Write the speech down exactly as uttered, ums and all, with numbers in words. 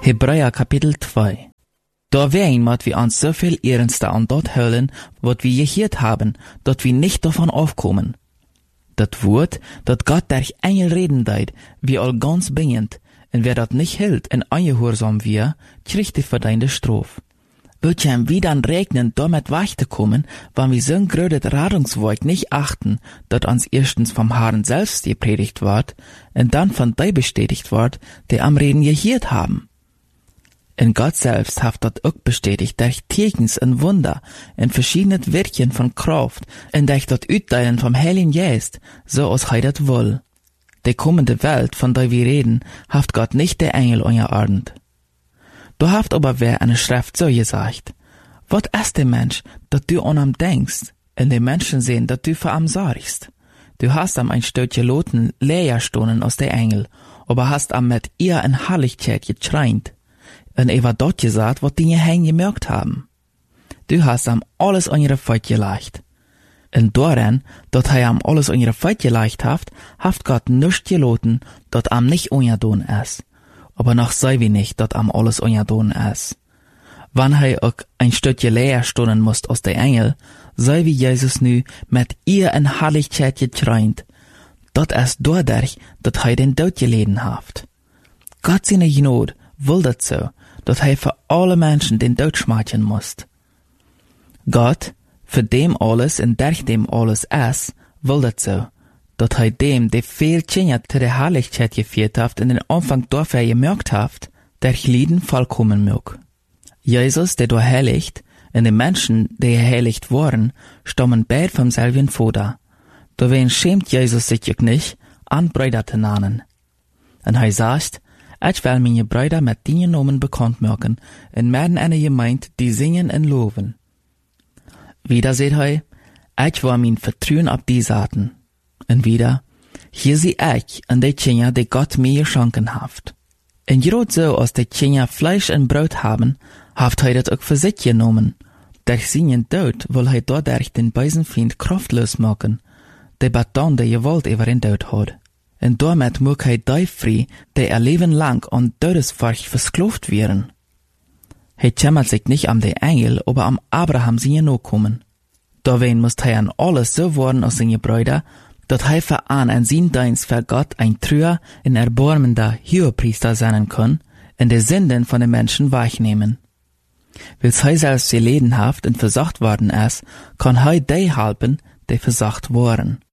Hebräer Kapitel zwei. Da wär mat wie ans so viel ernster an dort höllen, wat wir gehört haben, dat wir nicht davon aufkommen. Dat Wort, dat Gott durch Engel reden deit, wie all ganz bingend, en wer dat nicht hält en angehorsam wir, kriegt die verdiente Strof. Wird ja wie dann regnen, damit wachte kommen, wann wir so'n grödet Radungswort nicht achten, dat ans erstens vom Herrn selbst gepredigt ward, und dann von dei bestätigt ward, die am Reden gehört haben. En Gott selbst haft dat ook bestätigt durch Tekens en Wunder, en verschiedene Wirkchen von Kraft, en durch dat Uitdeilen vom Heiligen Geist, so als hei dat woll. Die kommende Welt, von der wir reden, haft Gott nicht der Engel angeordnet. Du haft aber wer eine Schrift so gesagt, wat ist der Mensch, dat du an am denkst, en die Menschen sehen, dat du für am sorgst. Du hast am ein Stötje Loten Lehrstunden aus der Engel, aber hast am mit ihr in Herrlichkeit getreint, en Eva dort gesagt, wat die Hängen gemerkt haben. Du hast am alles an ihre Feut geleicht. En doren, dat hij am alles an ihre Feut geleicht haft, haft Gott nischt geloten, dat am nicht ungedon is. Aber noch sei wie nicht, dat am alles ungedon is. Wann hij ook ein Stückje Lehrstunden musst aus der Engel, sei wie Jesus nu mit ihr in Herrlichkeit getreint, dat is doordat dat hij den Tod geleden haft. Gott seine Gnade will dat so, dat hij für alle Menschen den Tod schmachen musst. Gott, für dem alles und durch dem alles is, will dat so, dat hij dem, der viel Kinder zu der Herrlichkeit geführt haft, in den Anfang dafür gemerkt haft, der Lieden vollkommen mög. Jesus, der du heiligt, und die Menschen, die geheiligt waren, stammen beid vom selben Vater. Dawein schämt Jesus sich auch nicht, an Brüder zu nennen. Und er sagt, ich will meine Brüder mit den Namen bekannt machen, und werden eine Gemeinde, die singen und loben. Wieder seht er, ich war mein Vertrauen auf die Saaten. Und wieder, hier sie ich und die Kinder, die Gott mir geschenken haft. Und gerade so, als die Kinder Fleisch und Brot haben, haft er das auch für sich genommen. Durch seinen Tod will er dadurch den bösen Feind kraftlos machen, der Baton der Gewalt über den Tod hat. Und damit mag er die frei, die ihr Leben lang an Todesfurcht versklavt werden. Er kümmert sich nicht um die Engel, aber am Abraham sie nachkommen. Dawein muss er an alles so worden aus seinen Brüdern, dat er für an en sein Dienst für Gott ein treuer und erbarmender Hohepriester sein kann, und die Sünden von den Menschen wahrnehmen. Weil er selbst geleden haft und versacht worden ist, kann er die helfen, die versacht waren.